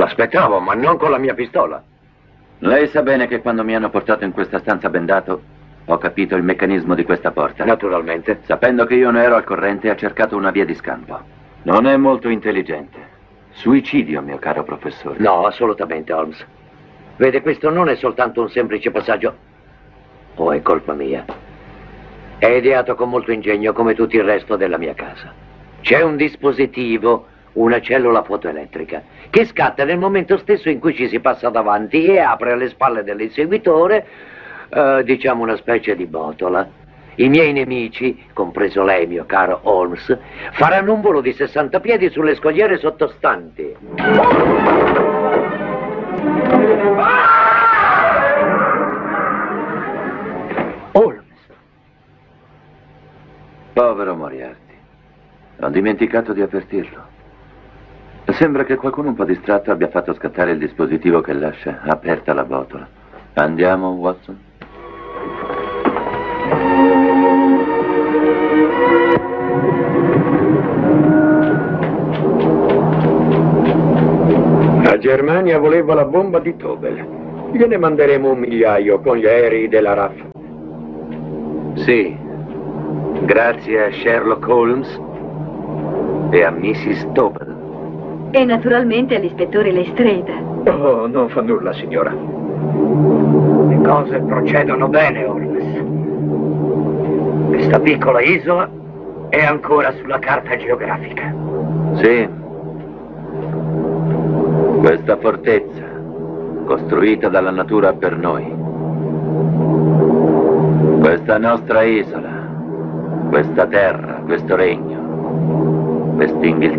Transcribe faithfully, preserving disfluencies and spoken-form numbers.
L'aspettavo, ma non con la mia pistola. Lei sa bene che quando mi hanno portato in questa stanza bendato, ho capito il meccanismo di questa porta. Naturalmente. Sapendo che io ne ero al corrente, ha cercato una via di scampo. Non è molto intelligente. Suicidio, mio caro professore. No, assolutamente, Holmes. Vede, questo non è soltanto un semplice passaggio. O è colpa mia? È ideato con molto ingegno come tutto il resto della mia casa. C'è un dispositivo, una cellula fotoelettrica, che scatta nel momento stesso in cui ci si passa davanti e apre alle spalle dell'inseguitore, eh, diciamo una specie di botola. I miei nemici, compreso lei, mio caro Holmes, faranno un volo di sessanta piedi sulle scogliere sottostanti. Holmes. Povero Moriarty. Ho dimenticato di avvertirlo. Sembra che qualcuno un po' distratto abbia fatto scattare il dispositivo che lascia aperta la botola. Andiamo, Watson? La Germania voleva la bomba di Tobel. Gliene manderemo un migliaio con gli aerei della R A F. Sì, grazie a Sherlock Holmes e a missus Tobel. E naturalmente all'ispettore Lestrade. Oh, non fa nulla, signora. Le cose procedono bene, Holmes. Questa piccola isola è ancora sulla carta geografica. Sì. Questa fortezza, costruita dalla natura per noi. Questa nostra isola, questa terra, questo regno, quest'Inghilterra.